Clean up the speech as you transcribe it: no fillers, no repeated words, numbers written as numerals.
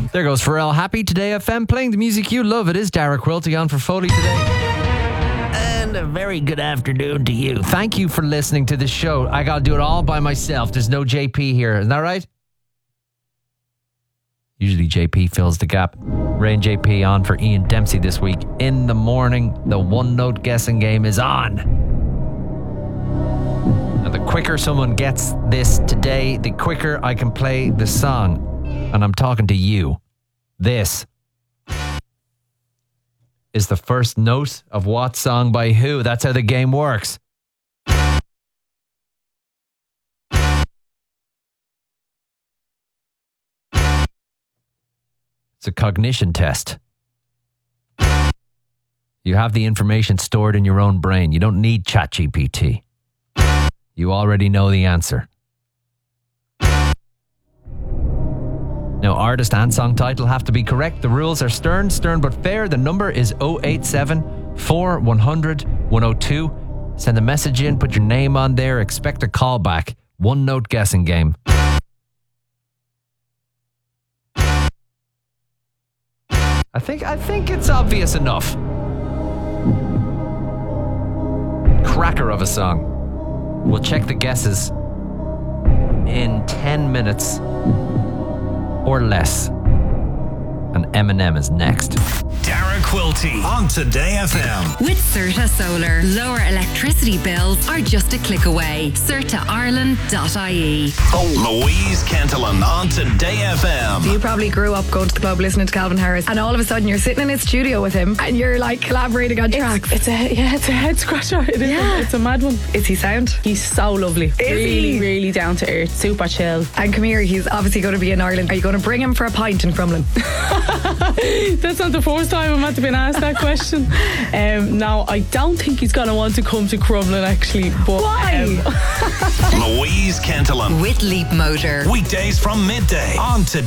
There goes Pharrell. Happy Today FM, playing the music you love. It is Dara Quilty on for Foley today. And a very good afternoon to you. Thank you for listening to this show. I got to do it all by myself. There's no JP here. Isn't that right? Usually JP fills the gap. Ray and JP on for Ian Dempsey this week. In the morning, the one-note guessing game is on. Now, the quicker someone gets this today, the quicker I can play the song. And I'm talking to you. This is the first note of what song by who. That's how the game works. It's a cognition test. You have the information stored in your own brain. You don't need ChatGPT. You already know the answer. Now, artist and song title have to be correct. The rules are stern but fair. The number is 087 4100 102. Send a message in, put your name on there, expect a call back. One note guessing game. I think it's obvious enough. Cracker of a song. We'll check the guesses in 10 minutes or less. And Eminem is next. Dara Quilty on Today FM. With Certa Solar, lower electricity bills are just a click away. CertaIreland.ie. Louise Kentelan on Today FM. You probably grew up going to the club listening to Calvin Harris, and all of a sudden you're sitting in his studio with him and you're like collaborating on tracks. It's a head scratcher. It is. Yeah. It's a mad one. Is he sound? He's so lovely. Really down to earth. Super chill. And come here, he's obviously going to be in Ireland. Are you going to bring him for a pint in Crumlin? That's not the first time I'm been asked that question. Now, I don't think he's going to want to come to Crumlin actually. But why? Louise Kentelan. With Leap Motor. Weekdays from midday on Today.